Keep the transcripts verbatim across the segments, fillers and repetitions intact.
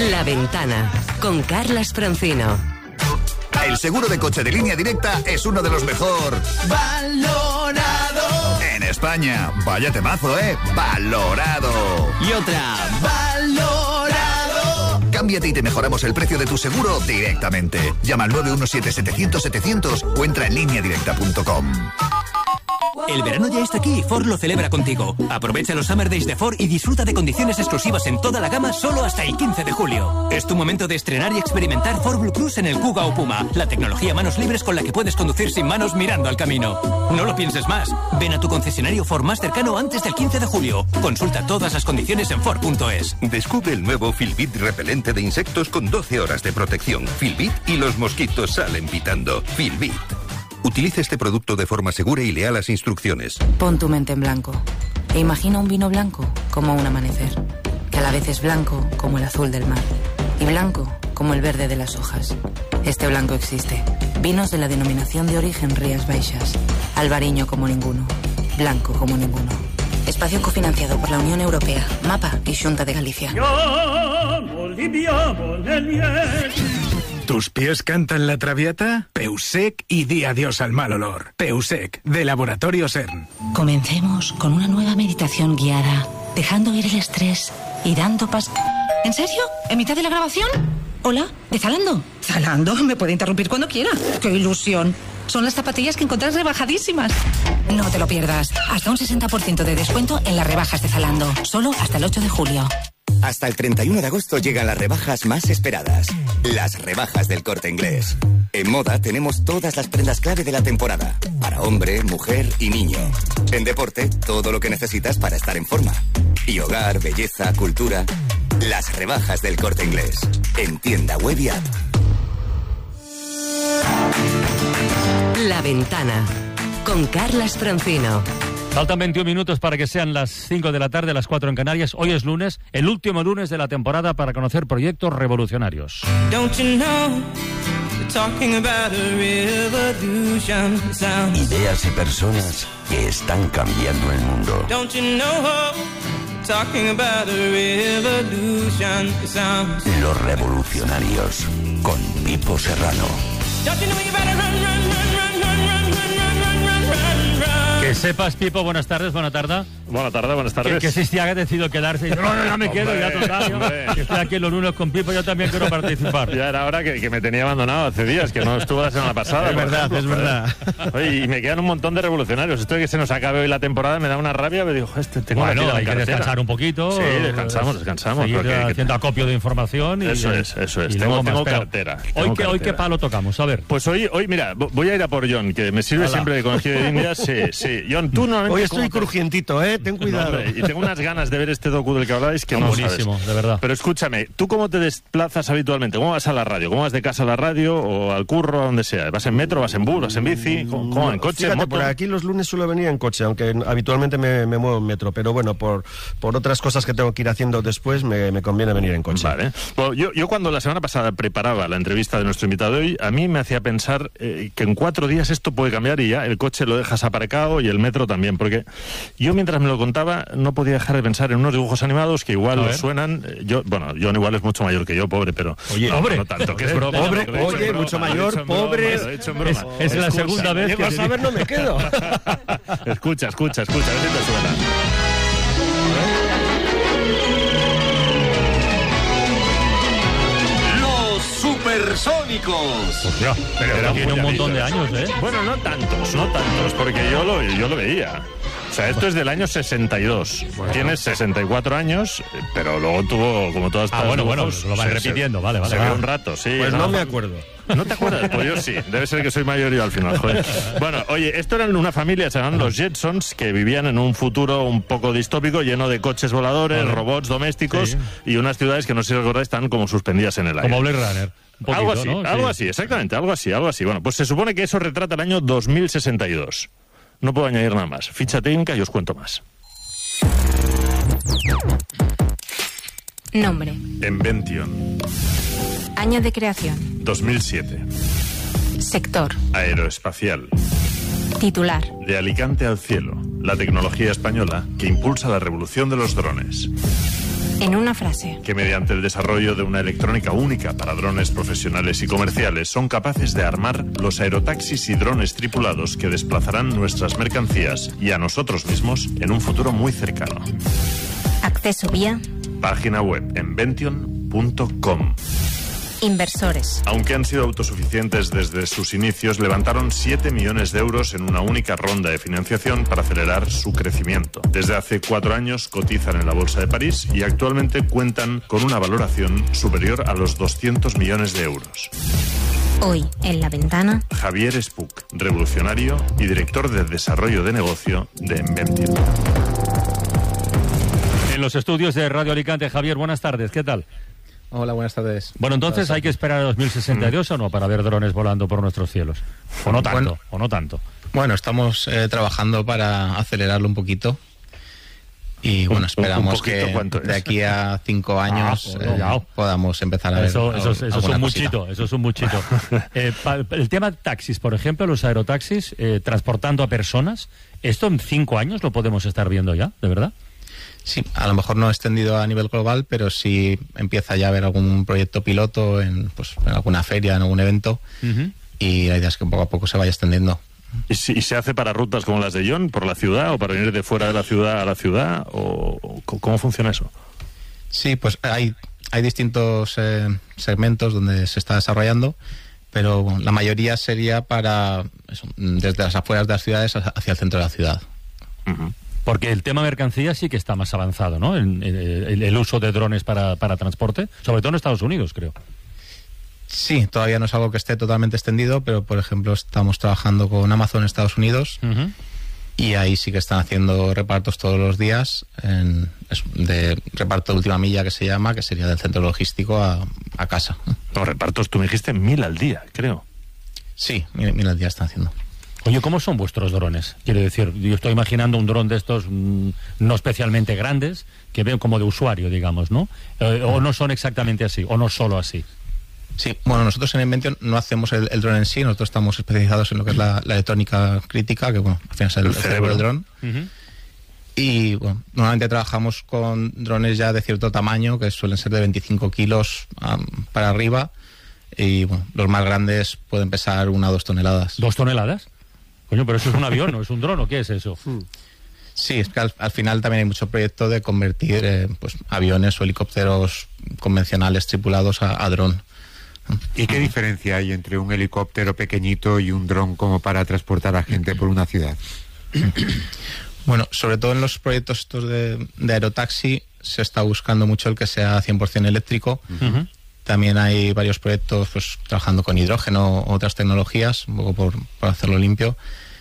La Ventana, con Carlas Francino. El seguro de coche de Línea Directa es uno de los mejor valorado en España. Vaya temazo, ¿eh? Valorado. Y otra. Valorado. Cámbiate y te mejoramos el precio de tu seguro directamente. Llama al nueve uno siete setecientos setecientos o entra en línea directa punto com. El verano ya está aquí y Ford lo celebra contigo. Aprovecha los Summer Days de Ford y disfruta de condiciones exclusivas en toda la gama solo hasta el quince de julio. Es tu momento de estrenar y experimentar Ford Blue Cruise en el Kuga o Puma, la tecnología manos libres con la que puedes conducir sin manos mirando al camino. No lo pienses más. Ven a tu concesionario Ford más cercano antes del quince de julio. Consulta todas las condiciones en Ford punto es. Descubre el nuevo Filbit repelente de insectos con doce horas de protección. Filbit y los mosquitos salen pitando. Filbit. Utiliza este producto de forma segura y lea las instrucciones. Pon tu mente en blanco e imagina un vino blanco como un amanecer, que a la vez es blanco como el azul del mar y blanco como el verde de las hojas. Este blanco existe. Vinos de la denominación de origen Rías Baixas. Albariño como ninguno. Blanco como ninguno. Espacio cofinanciado por la Unión Europea, MAPA y Xunta de Galicia. ¿Tus pies cantan la traviata? Peusec y di adiós al mal olor. Peusec, de Laboratorio CERN. Comencemos con una nueva meditación guiada, dejando ir el estrés y dando pas... ¿En serio? ¿En mitad de la grabación? ¿Hola? ¿De Zalando? ¿Zalando? Me puede interrumpir cuando quiera. ¡Qué ilusión! Son las zapatillas que encontrás rebajadísimas. No te lo pierdas. Hasta un sesenta por ciento de descuento en las rebajas de Zalando. Solo hasta el ocho de julio. Hasta el treinta y uno de agosto llegan las rebajas más esperadas. Las rebajas del Corte Inglés. En moda tenemos todas las prendas clave de la temporada. Para hombre, mujer y niño. En deporte, todo lo que necesitas para estar en forma. Y hogar, belleza, cultura. Las rebajas del Corte Inglés. En tienda web y app. La Ventana, con Carlas Francino. Faltan veintiún minutos para que sean las cinco de la tarde, las cuatro en Canarias. Hoy es lunes, el último lunes de la temporada para conocer proyectos revolucionarios. Ideas y personas que están cambiando el mundo. Los revolucionarios, con Pipo Serrano. Que sepas, Pipo, buenas tardes, buena tarde. Buenas tardes, buenas tardes. Que, que si ha decidido quedarse y no, no, no me quedo, ya total. Que estoy aquí los lunes con Pipo, yo también quiero participar. Ya era hora que, que me tenía abandonado hace días, que no estuvo la semana pasada. Es verdad, ejemplo, es verdad. Oye, y me quedan un montón de revolucionarios. Esto de que se nos acabe hoy la temporada me da una rabia, me digo, este, tengo bueno, una hay que descansar un poquito. Sí, descansamos, descansamos. Seguir porque, haciendo que... acopio de información. Y, eso es, eso es. Y tengo tengo pero cartera. Hoy, tengo que, cartera. hoy qué palo tocamos, a ver. Pues hoy, hoy mira, voy a ir a por John, que me sirve Hola. siempre de conejillo de indias. Sí, sí. John, tú no... Hoy estoy crujientito, ¿eh? Ten cuidado. No, hombre, y tengo unas ganas de ver este docu del que habláis que no, no buenísimo, sabes. de verdad. Pero escúchame, ¿tú cómo te desplazas habitualmente? ¿Cómo vas a la radio? ¿Cómo vas de casa a la radio o al curro, a donde sea? ¿Vas en metro, vas en bus, vas en bici? ¿Cómo, cómo? ¿En coche, Fíjate, en moto? por aquí los lunes suelo venir en coche, aunque habitualmente me, me muevo en metro. Pero bueno, por, por otras cosas que tengo que ir haciendo después, me, me conviene venir en coche. Vale. Bueno, yo, yo cuando la semana pasada preparaba la entrevista de nuestro invitado de hoy, a mí me hacía pensar eh, que en cuatro días esto puede cambiar y ya el coche lo dejas aparcado y el metro también, porque yo mientras me lo contaba no podía dejar de pensar en unos dibujos animados que igual os suenan. Yo, bueno, John igual es mucho mayor que yo, pobre, pero oye, no, pobre, no tanto, que es broma. Pobre, Lo he hecho oye, en broma, mucho lo he mayor, hecho en pobre. broma, lo he hecho en broma. Es, es la Escucha, segunda vez llego que a saber, no me quedo. Escucha, escucha, escucha, a ver si te suena. Supersónicos. Hostia, pero Era tiene un montón de llamito, años, ¿eh? Bueno, no tantos, no tantos, porque yo lo, yo lo veía. O sea, esto es del año sesenta y dos. Bueno. Tienes sesenta y cuatro años, pero luego tuvo, como todas estas... Ah, bueno, bueno, dibujos, lo van se, repitiendo, se, vale, vale. Se vale. ve un rato, sí. Pues no, no me acuerdo. ¿No te acuerdas? Pues yo sí. Debe ser que soy mayor yo al final, joder. Bueno, oye, esto eran una familia, se llamaban los Jetsons, que vivían en un futuro un poco distópico, lleno de coches voladores, vale. robots domésticos sí. y unas ciudades que no sé si recordáis están como suspendidas en el aire. Como Blade Runner. Poquito, algo así, ¿no? algo sí. así, exactamente, algo así, algo así. Bueno, pues se supone que eso retrata el año dos mil sesenta y dos. No puedo añadir nada más. Ficha técnica y os cuento más. Nombre. Invention. Año de creación. dos mil siete. Sector. Aeroespacial. Titular. De Alicante al cielo. La tecnología española que impulsa la revolución de los drones. En una frase. Que mediante el desarrollo de una electrónica única para drones profesionales y comerciales son capaces de armar los aerotaxis y drones tripulados que desplazarán nuestras mercancías y a nosotros mismos en un futuro muy cercano. Acceso vía. Página web envention punto com. Inversores. Aunque han sido autosuficientes desde sus inicios, levantaron siete millones de euros en una única ronda de financiación para acelerar su crecimiento. Desde hace cuatro años cotizan en la Bolsa de París y actualmente cuentan con una valoración superior a los doscientos millones de euros. Hoy, en La Ventana, Javier Espuc, revolucionario y director de desarrollo de negocio de Envention. En los estudios de Radio Alicante, Javier, buenas tardes, ¿qué tal? Hola, buenas tardes. Bueno, entonces hay que esperar a dos mil sesenta y dos o no para ver drones volando por nuestros cielos. O no tanto, bueno, o no tanto. Bueno, estamos eh, trabajando para acelerarlo un poquito. Y bueno, esperamos que de aquí a cinco años ah, bueno, eh, podamos empezar a ver. Eso, eso, eso, eso es un cosita. muchito, eso es un muchito. eh, pa, el tema taxis, por ejemplo, los aerotaxis, eh, transportando a personas, ¿esto en cinco años lo podemos estar viendo ya, de verdad? Sí, a lo mejor no extendido a nivel global, pero sí empieza ya a haber algún proyecto piloto en, pues, en alguna feria, en algún evento, uh-huh. y la idea es que poco a poco se vaya extendiendo. ¿Y, si, ¿Y se hace para rutas como las de John, por la ciudad, o para venir de fuera de la ciudad a la ciudad, o, o cómo funciona eso? Sí, pues hay, hay distintos eh, segmentos donde se está desarrollando, pero bueno, la mayoría sería para eso, desde las afueras de las ciudades hacia el centro de la ciudad. Uh-huh. Porque el tema mercancía sí que está más avanzado, ¿no? El, el, el uso de drones para, para transporte, sobre todo en Estados Unidos, creo. Sí, todavía no es algo que esté totalmente extendido, pero por ejemplo estamos trabajando con Amazon en Estados Unidos, uh-huh. y ahí sí que están haciendo repartos todos los días, en, es, de reparto de última milla que se llama, que sería del centro logístico a, a casa. Los repartos, tú me dijiste mil al día, creo. Sí, mil, mil al día están haciendo. Oye, ¿cómo son vuestros drones? Quiero decir, yo estoy imaginando un dron de estos mmm, no especialmente grandes, que veo como de usuario, digamos, ¿no? Eh, o no son exactamente así, o no solo así. Sí, bueno, nosotros en Envention no hacemos el, el dron en sí, nosotros estamos especializados en lo que es la, la electrónica crítica, que bueno, al final es el, el cerebro del dron. Uh-huh. Y bueno, normalmente trabajamos con drones ya de cierto tamaño, que suelen ser de veinticinco kilos um, para arriba, y bueno, los más grandes pueden pesar una o dos toneladas. ¿Dos toneladas? Coño, pero eso es un avión, ¿no? ¿Es un dron o qué es eso? Sí, es que al, al final también hay mucho proyecto de convertir eh, pues, aviones o helicópteros convencionales tripulados a, a dron. ¿Y qué diferencia hay entre un helicóptero pequeñito y un dron como para transportar a gente por una ciudad? Bueno, sobre todo en los proyectos estos de, de aerotaxi se está buscando mucho el que sea cien por ciento eléctrico. Uh-huh. También hay varios proyectos pues trabajando con hidrógeno o otras tecnologías, un poco por, por hacerlo limpio.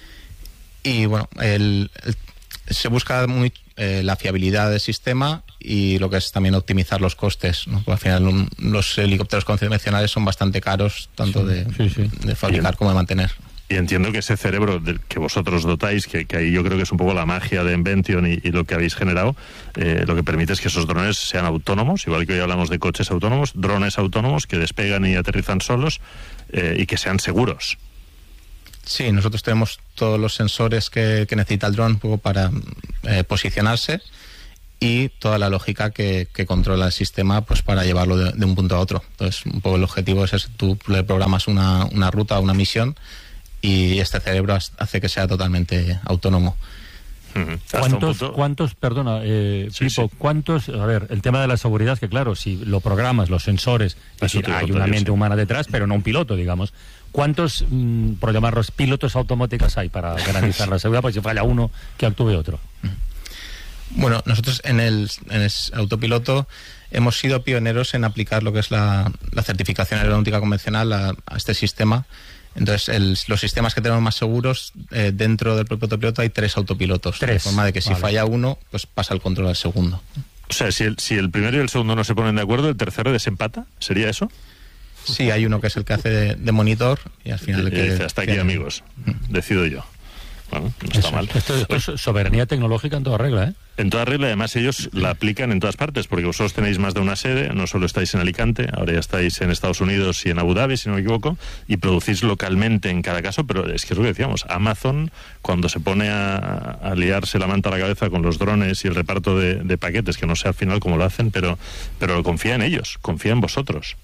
Y bueno, el, el, se busca muy eh, la fiabilidad del sistema y lo que es también optimizar los costes, ¿no? Porque al final un, los helicópteros convencionales son bastante caros, tanto sí, de, sí, sí. de fabricar Bien. como de mantener. Y entiendo que ese cerebro del que vosotros dotáis, que, que ahí yo creo que es un poco la magia de Envention y, y lo que habéis generado, eh, lo que permite es que esos drones sean autónomos, igual que hoy hablamos de coches autónomos, drones autónomos que despegan y aterrizan solos, eh, y que sean seguros. Sí, nosotros tenemos todos los sensores que, que necesita el dron un poco para eh, posicionarse, y toda la lógica que, que controla el sistema pues para llevarlo de, de un punto a otro. Entonces, un poco el objetivo es ese, tú le programas una, una ruta, una misión, y este cerebro hace que sea totalmente autónomo. Uh-huh. ¿Cuántos, cuántos, perdona, eh, sí, Pipo, sí. cuántos, a ver, el tema de la seguridad, que claro, si lo programas, los sensores, es decir, hay una mente sí. humana detrás, pero no un piloto, digamos. ¿Cuántos, mmm, por llamarlos, pilotos automáticos hay para garantizar la seguridad? Pues si falla uno, que actúe otro. Bueno, nosotros en el, en el autopiloto hemos sido pioneros en aplicar lo que es la, la certificación aeronáutica convencional a, a este sistema. Entonces, el, los sistemas que tenemos más seguros, eh, dentro del propio autopiloto hay tres autopilotos. Tres. De forma de que si vale. falla uno, pues pasa el control al segundo. O sea, si el, si el primero y el segundo no se ponen de acuerdo, ¿el tercero desempata? ¿Sería eso? Sí, hay uno que es el que hace de, de monitor y al final... Y, el que, dice, hasta aquí, que... amigos, decido yo. Bueno, no está Eso, mal. Esto, esto es soberanía tecnológica en toda regla, ¿eh? En toda regla, además ellos la aplican en todas partes, porque vosotros tenéis más de una sede, no solo estáis en Alicante, ahora ya estáis en Estados Unidos y en Abu Dhabi, si no me equivoco, y producís localmente en cada caso, pero es que es lo que decíamos, Amazon, cuando se pone a, a liarse la manta a la cabeza con los drones y el reparto de, de paquetes, que no sé al final cómo lo hacen, pero, pero confía en ellos, confía en vosotros.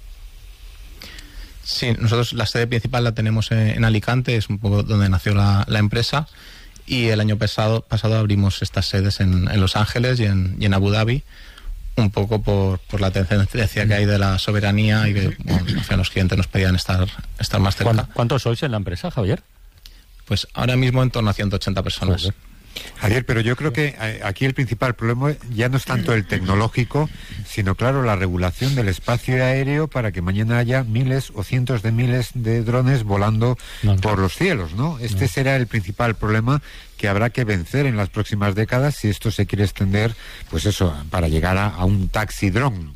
Sí, nosotros la sede principal la tenemos en, en Alicante, es un poco donde nació la, la empresa, y el año pasado, pasado abrimos estas sedes en, en Los Ángeles y en, y en Abu Dhabi, un poco por, por la tendencia que hay de la soberanía y que bueno, al final los clientes nos pedían estar, estar más cerca. ¿Cuántos sois en la empresa, Javier? Pues ahora mismo en torno a ciento ochenta personas. Joder. Javier, pero yo creo que aquí el principal problema ya no es tanto el tecnológico, sino, claro, la regulación del espacio aéreo para que mañana haya miles o cientos de miles de drones volando no, por los cielos, ¿no? Este no. será el principal problema que habrá que vencer en las próximas décadas si esto se quiere extender, pues eso, para llegar a, a un taxi dron.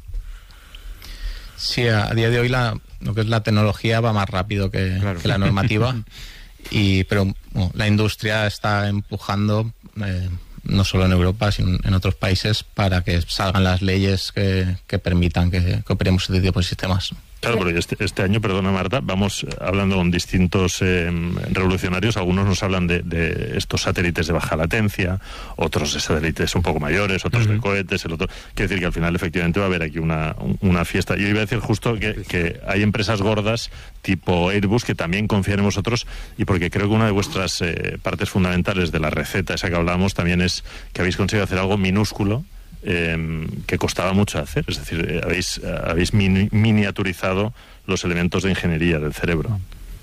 Sí, a, a día de hoy la, lo que es la tecnología va más rápido que, claro. que la normativa. Y pero bueno, la industria está empujando eh, no solo en Europa sino en otros países para que salgan las leyes que, que permitan que, que operemos este tipo de sistemas. Claro, pero este, este año, perdona Marta, vamos hablando con distintos eh, revolucionarios. Algunos nos hablan de, de estos satélites de baja latencia, otros de satélites un poco mayores, otros uh-huh. de cohetes, el otro. Quiere decir que al final efectivamente va a haber aquí una, una fiesta. Yo iba a decir justo que, que hay empresas gordas tipo Airbus que también confían en vosotros, y porque creo que una de vuestras eh, partes fundamentales de la receta esa que hablamos también es que habéis conseguido hacer algo minúsculo Eh, que costaba mucho hacer, es decir, eh, habéis, eh, habéis mini, miniaturizado los elementos de ingeniería del cerebro.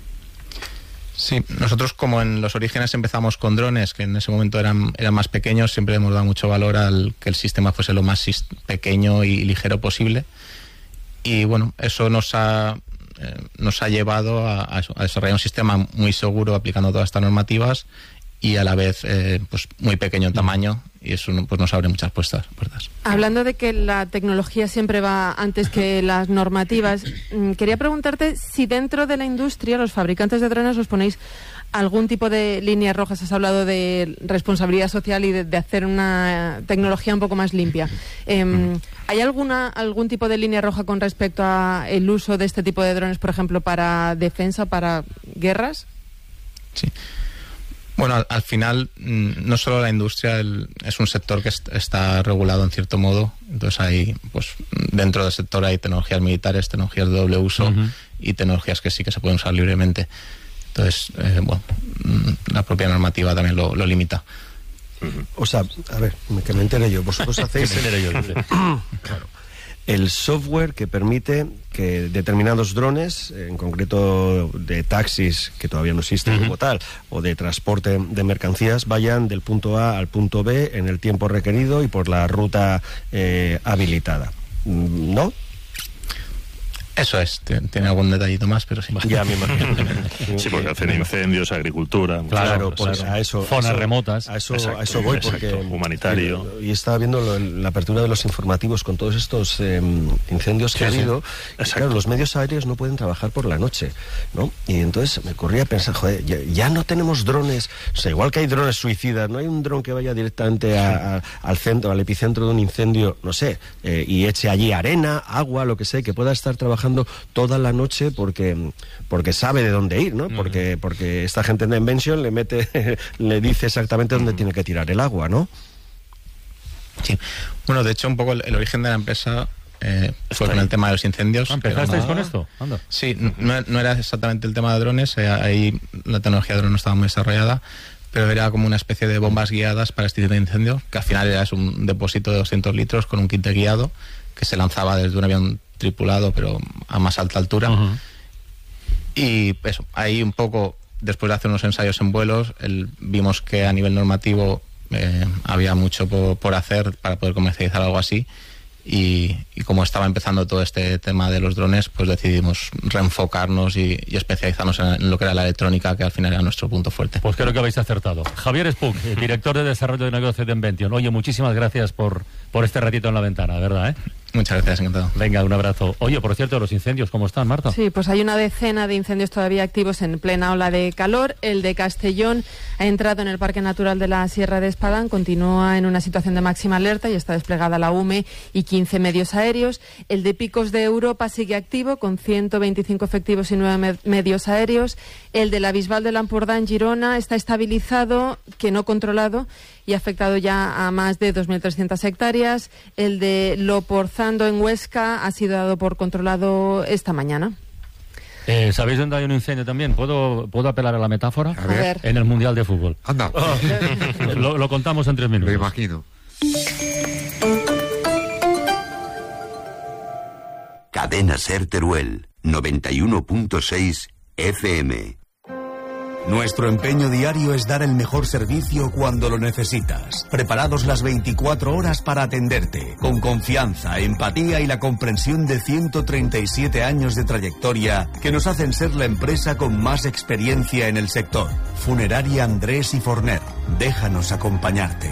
Sí, nosotros como en los orígenes empezamos con drones, que en ese momento eran, eran más pequeños, siempre hemos dado mucho valor al que el sistema fuese lo más pequeño y ligero posible, y bueno, eso nos ha, eh, nos ha llevado a, a desarrollar un sistema muy seguro aplicando todas estas normativas y a la vez eh, pues muy pequeño en tamaño, y eso pues nos abre muchas puertas. Hablando de que la tecnología siempre va antes que las normativas, quería preguntarte si dentro de la industria, los fabricantes de drones, os ponéis algún tipo de líneas rojas. Has hablado de responsabilidad social y de, de hacer una tecnología un poco más limpia. Eh, ¿Hay alguna algún tipo de línea roja con respecto a el uso de este tipo de drones, por ejemplo, para defensa, para guerras? Sí. Bueno, al, al final, no solo la industria el, es un sector que est- está regulado en cierto modo. Entonces hay, pues, dentro del sector hay tecnologías militares, tecnologías de doble uso uh-huh. y tecnologías que sí que se pueden usar libremente. Entonces, eh, bueno, la propia normativa también lo, lo limita. Uh-huh. O sea, a ver, que me entere yo. Vosotros hacéis... que me entere yo, dice. Claro. El software que permite que determinados drones, en concreto de taxis, que todavía no existen uh-huh. como tal, o de transporte de mercancías, vayan del punto A al punto B en el tiempo requerido y por la ruta eh, habilitada. ¿No? Eso es, tiene algún detallito más, pero sí. Ya me imagino. Sí, porque hacen incendios, agricultura. Claro, pues pues eso. a eso. Zonas eso, remotas. A eso, exacto, a eso voy, exacto, porque. Humanitario. Y estaba viendo lo, la apertura de los informativos con todos estos eh, incendios que sí, ha habido. Sí. Claro, los medios aéreos no pueden trabajar por la noche, ¿no? Y entonces me corría a pensar, joder, ya, ya no tenemos drones. O sea, igual que hay drones suicidas, no hay un dron que vaya directamente a, a, al centro, al epicentro de un incendio, no sé, eh, y eche allí arena, agua, lo que sea, que pueda estar trabajando toda la noche porque porque sabe de dónde ir, ¿no? Porque porque esta gente de Invention le mete le dice exactamente dónde tiene que tirar el agua, ¿no? Sí. Bueno, de hecho un poco el, el origen de la empresa eh, fue con el tema de los incendios. Ah, ¿empezasteis con esto? Anda. Sí, no, no era exactamente el tema de drones, eh, ahí la tecnología de drones no estaba muy desarrollada, pero era como una especie de bombas guiadas para extinción de incendios, que al final era es un depósito de doscientos litros con un kit de guiado que se lanzaba desde un avión tripulado, pero a más alta altura. Uh-huh. Y eso, ahí un poco, después de hacer unos ensayos en vuelos, el, vimos que a nivel normativo eh, había mucho por, por hacer para poder comercializar algo así. Y, y como estaba empezando todo este tema de los drones, pues decidimos reenfocarnos y, y especializarnos en, en lo que era la electrónica, que al final era nuestro punto fuerte. Pues creo que habéis acertado. Javier Spuch, director de Desarrollo de Negocios de Invention. Oye, muchísimas gracias por, por este ratito en la ventana, ¿verdad? ¿eh? Muchas gracias, encantado. Venga, un abrazo. Oye, por cierto, los incendios, ¿cómo están, Marta? Sí, pues hay una decena de incendios todavía activos en plena ola de calor. El de Castellón ha entrado en el Parque Natural de la Sierra de Espadán, continúa en una situación de máxima alerta y está desplegada la U M E y quince medios aéreos. El de Picos de Europa sigue activo con ciento veinticinco efectivos y nueve med- medios aéreos. El de la Bisbal de l'Empordà en Girona está estabilizado, que no controlado, y ha afectado ya a más de dos mil trescientas hectáreas. El de Loporzando en Huesca ha sido dado por controlado esta mañana. Eh, ¿Sabéis dónde hay un incendio también? ¿Puedo, ¿puedo apelar a la metáfora? A ver. En el Mundial de Fútbol. Anda. Oh. lo, lo contamos en tres minutos. Lo imagino. Cadena Ser Teruel, noventa y uno punto seis F M. Nuestro empeño diario es dar el mejor servicio cuando lo necesitas. Preparados las veinticuatro horas para atenderte, con confianza, empatía y la comprensión de ciento treinta y siete años de trayectoria que nos hacen ser la empresa con más experiencia en el sector. Funeraria Andrés y Forner. Déjanos acompañarte.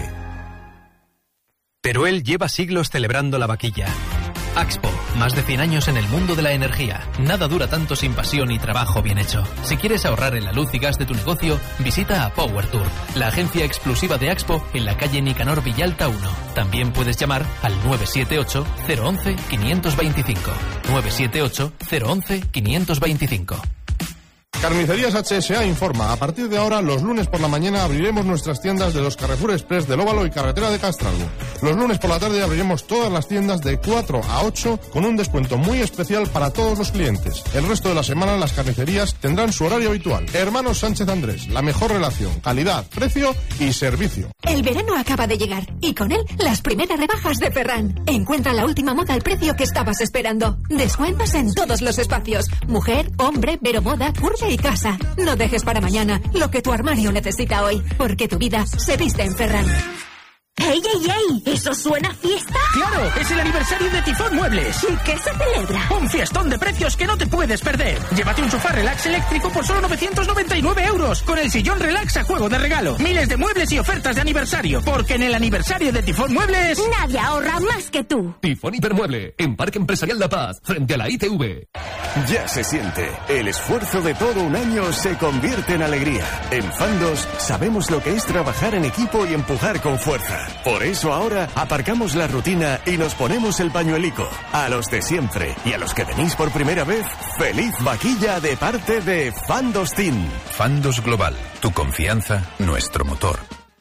Teruel lleva siglos celebrando la vaquilla. Axpo, más de cien años en el mundo de la energía. Nada dura tanto sin pasión y trabajo bien hecho. Si quieres ahorrar en la luz y gas de tu negocio, visita a Power Tour, la agencia exclusiva de Axpo en la calle Nicanor Villalta uno. También puedes llamar al nueve siete ocho, cero once, quinientos veinticinco. nueve siete ocho, cero once, quinientos veinticinco. Carnicerías H S A informa, a partir de ahora, los lunes por la mañana abriremos nuestras tiendas de los Carrefour Express del Óvalo y Carretera de Castralgo. Los lunes por la tarde abriremos todas las tiendas de cuatro a ocho con un descuento muy especial para todos los clientes. El resto de la semana las carnicerías tendrán su horario habitual. Hermanos Sánchez Andrés, la mejor relación, calidad, precio y servicio. El verano acaba de llegar y con él las primeras rebajas de Ferran. Encuentra la última moda al precio que estabas esperando. Descuentos en todos los espacios. Mujer, hombre, veromoda, curva y casa. No dejes para mañana lo que tu armario necesita hoy, porque tu vida se viste en Ferran. ¡Ey, ey, ey! ¿Eso suena a fiesta? ¡Claro! ¡Es el aniversario de Tifón Muebles! ¿Y qué se celebra? ¡Un fiestón de precios que no te puedes perder! Llévate un sofá relax eléctrico por solo novecientos noventa y nueve euros, con el sillón relax a juego de regalo. Miles de muebles y ofertas de aniversario, porque en el aniversario de Tifón Muebles... Nadie ahorra más que tú. Tifón Hipermueble, en Parque Empresarial La Paz, frente a la I T V. Ya se siente. El esfuerzo de todo un año se convierte en alegría. En Fandos sabemos lo que es trabajar en equipo y empujar con fuerza. Por eso ahora aparcamos la rutina y nos ponemos el pañuelico. A los de siempre y a los que venís por primera vez, feliz vaquilla de parte de Fandos Team. Fandos Global, tu confianza, nuestro motor.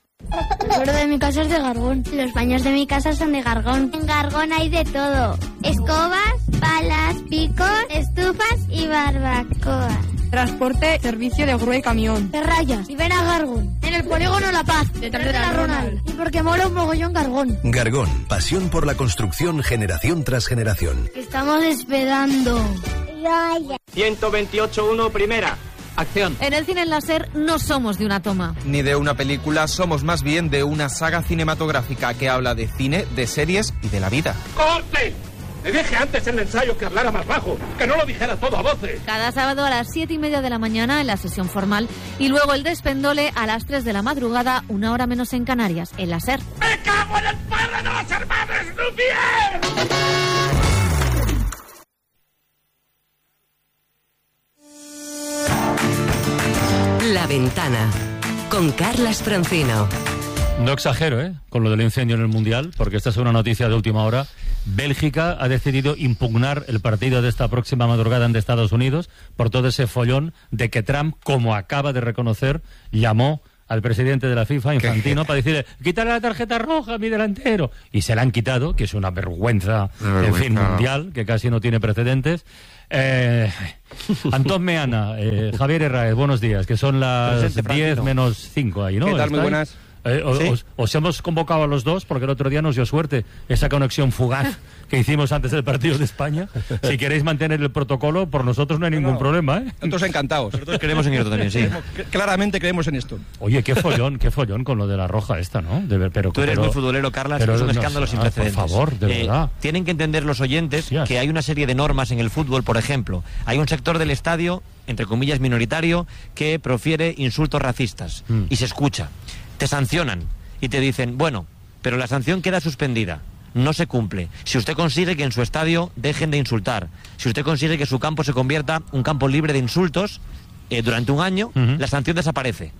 El suelo de mi casa es de Gargón. Los baños de mi casa son de Gargón. En Gargón hay de todo. Escobas, palas, picos, estufas y barbacoas. Transporte, servicio de grúa y camión. De rayas. Y ven a Gargón. En el polígono La Paz. Detrás de la Ronald. Y porque mola un mogollón Gargón. Gargón, pasión por la construcción generación tras generación. Estamos esperando. ciento veintiocho punto uno, primera. Acción. En el cine en láser no somos de una toma. Ni de una película, somos más bien de una saga cinematográfica que habla de cine, de series y de la vida. ¡Corte! Le dije antes en el ensayo que hablara más bajo, que no lo dijera todo a voces. Cada sábado a las siete y media de la mañana en la sesión formal y luego el despendole a las tres de la madrugada, una hora menos en Canarias, en láser. ¡Me cago en el padre de los hermanos Lumière! La Ventana, con Carlas Francino. No exagero, ¿eh? Con lo del incendio en el Mundial, porque esta es una noticia de última hora. Bélgica ha decidido impugnar el partido de esta próxima madrugada ante Estados Unidos por todo ese follón de que Trump, como acaba de reconocer, llamó al presidente de la FIFA, Infantino, para decirle, quítale la tarjeta roja a mi delantero. Y se la han quitado, que es una vergüenza, una vergüenza. En fin, mundial, que casi no tiene precedentes. Eh, Antón Meana, eh, Javier Herráez, buenos días, que son las diez menos cinco ahí, ¿no? ¿Qué tal? Muy buenas. Eh, ¿Sí? os, os hemos convocado a los dos porque el otro día nos dio suerte esa conexión fugaz que hicimos antes del partido de España. Si queréis mantener el protocolo, por nosotros no hay ningún no, problema, ¿eh? Nosotros encantados. Nosotros creemos en esto también, sí. Claramente creemos en esto. Oye, qué follón, qué follón con lo de la roja esta, ¿no? De ver, pero, Tú eres pero, muy futbolero, Carlas, pero, es un no, escándalo sin ah, precedentes. Por favor, de eh, verdad. Tienen que entender los oyentes sí, que hay una serie de normas en el fútbol, por ejemplo. Hay un sector del estadio, entre comillas minoritario, que profiere insultos racistas. Mm. Y se escucha. Te sancionan. Y te dicen, bueno, pero la sanción queda suspendida. no se cumple. Si usted consigue que en su estadio dejen de insultar, si usted consigue que su campo se convierta un campo libre de insultos eh, durante un año, uh-huh. la sanción desaparece.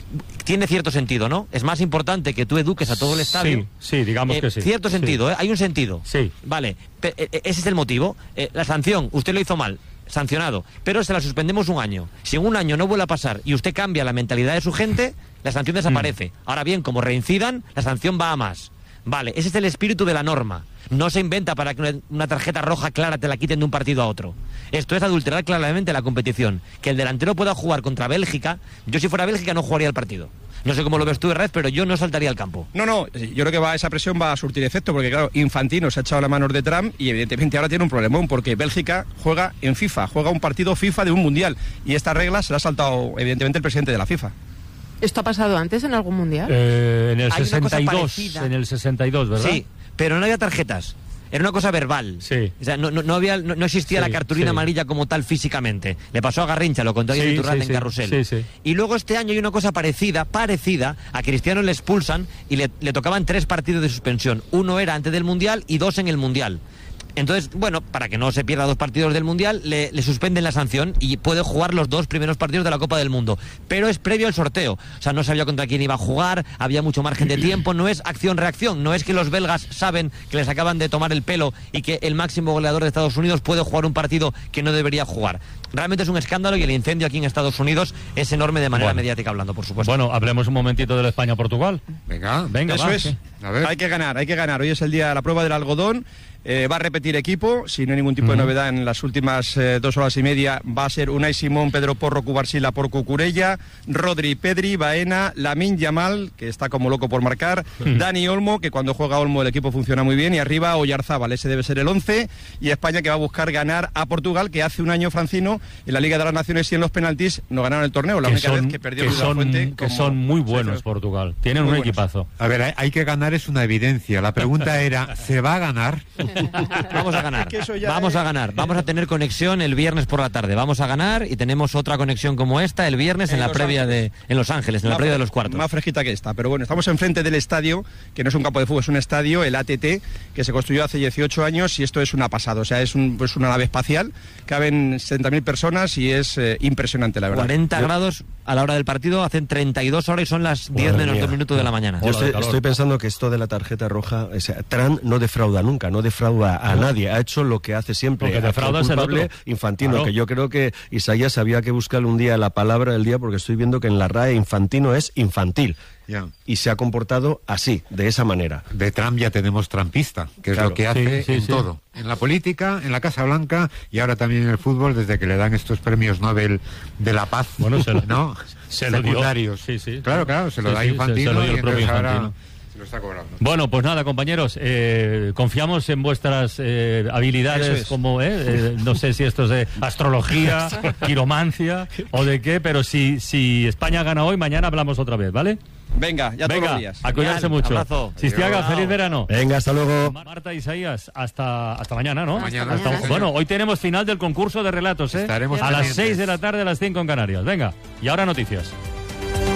Tiene cierto sentido, ¿no? Es más importante que tú eduques a todo el estadio. Sí, sí, digamos eh, que sí. Cierto sentido, sí. ¿eh? Hay un sentido. Sí. Vale, Pe- eh, ese es el motivo. Eh, la sanción, usted lo hizo mal, sancionado, pero se la suspendemos un año. Si en un año no vuelve a pasar y usted cambia la mentalidad de su gente, la sanción desaparece. Mm. Ahora bien, como reincidan, la sanción va a más. Vale, ese es el espíritu de la norma. No se inventa para que una, una tarjeta roja clara te la quiten de un partido a otro. Esto es adulterar claramente la competición. Que el delantero pueda jugar contra Bélgica, yo si fuera Bélgica no jugaría el partido. No sé cómo lo ves tú, Red, pero yo no saltaría al campo. No, no, yo creo que va, esa presión va a surtir efecto, porque claro, Infantino se ha echado las manos de Trump y evidentemente ahora tiene un problemón, porque Bélgica juega en FIFA, juega un partido FIFA de un mundial, y esta regla se la ha saltado evidentemente el presidente de la FIFA. ¿Esto ha pasado antes en algún mundial? Eh, en el Hay sesenta y dos, una cosa parecida. en el sesenta y dos, ¿verdad? Sí, pero no había tarjetas. Era una cosa verbal. Sí. O sea, no, no, no, había, no, no existía Sí, la cartulina sí. amarilla como tal físicamente. Le pasó a Garrincha, lo contó ayer Sí, Iturralde sí, en sí, Carrusel. sí, sí. Y luego este año hay una cosa parecida, parecida, a Cristiano le expulsan y le, le tocaban tres partidos de suspensión. Uno era antes del Mundial y dos en el Mundial. Entonces, bueno, para que no se pierda dos partidos del Mundial, le, le suspenden la sanción y puede jugar los dos primeros partidos de la Copa del Mundo. Pero es previo al sorteo. O sea, no sabía contra quién iba a jugar, había mucho margen de tiempo, no es acción-reacción, no es que los belgas saben que les acaban de tomar el pelo y que el máximo goleador de Estados Unidos puede jugar un partido que no debería jugar. Realmente es un escándalo y el incendio aquí en Estados Unidos es enorme de manera Bueno. mediática hablando, por supuesto. Bueno, hablemos un momentito de la España-Portugal. Venga, Venga, Eso va, es. ¿qué? A ver. Hay que ganar, hay que ganar. Hoy es el día de la prueba del algodón. Eh, va a repetir equipo, si no hay ningún tipo de novedad en las últimas eh, dos horas y media. Va a ser Unai Simón, Pedro Porro, Cubarsila por Cucurella, Rodri, Pedri, Baena, Lamine Yamal, que está como loco por marcar, Dani Olmo, que cuando juega Olmo el equipo funciona muy bien, y arriba Oyarzábal, ese debe ser el once, y España, que va a buscar ganar a Portugal, que hace un año, Francino, en la Liga de las Naciones y en los penaltis no ganaron el torneo, la Que única son, vez que perdió que Luis de la son, Fuente. que como- son muy buenos Sí, Portugal. Tienen Muy un buenos. equipazo. A ver, hay, hay que ganar, es una evidencia. La pregunta era, ¿se va a ganar? Vamos a ganar, que eso ya vamos es- a ganar, vamos a tener conexión el viernes por la tarde, vamos a ganar y tenemos otra conexión como esta el viernes en, En la Los previa de en Los Ángeles, en la Más previa de fre- los cuartos. Más fresquita que esta, pero bueno, estamos enfrente del estadio, que no es un campo de fútbol, es un estadio, el A T T, que se construyó hace dieciocho años y esto es una pasada, o sea, es un, pues una nave espacial, caben sesenta mil personas y es eh, impresionante, la verdad. cuarenta Yo- grados a la hora del partido, hacen treinta y dos horas y son las diez Madre menos mía. dos minutos de la mañana. Yo estoy, estoy pensando que esto de la tarjeta roja, o sea, Trump no defrauda nunca, no defrauda a No. nadie, ha hecho lo que hace siempre. Porque defrauda es el culpable, otro. Infantino, Claro. que yo creo que Isaías había que buscarle un día la palabra del día, porque estoy viendo que en la R A E Infantino es infantil. Ya. Y se ha comportado así, de esa manera. De Trump ya tenemos trumpista, que es Claro. lo que hace Sí, sí, en sí. todo. En la política, en la Casa Blanca y ahora también en el fútbol, desde que le dan estos premios Nobel de la paz. Bueno, se lo- ¿no? se lo dio. Secundarios. Sí, sí. Claro, claro, se lo Sí, da sí, se- Infantino se lo dio el y propio entonces ahora Infantino. se lo está cobrando. Bueno, pues nada, compañeros, eh, confiamos en vuestras eh, habilidades Eso es. como, eh, eh, no sé si esto es de astrología, quiromancia o de qué, pero si, si España gana hoy, mañana hablamos otra vez, ¿vale? Venga, ya todos Venga, los días. a cuidarse Genial, mucho. abrazo. Sistiaga, Adiós. feliz verano. Venga, hasta luego. Marta, Isaías, hasta, hasta mañana, ¿no? Mañana. Hasta- Hasta bueno, hoy tenemos final del concurso de relatos, ¿eh? Estaremos a las pendientes. seis de la tarde, a las cinco en Canarias. Venga, y ahora noticias.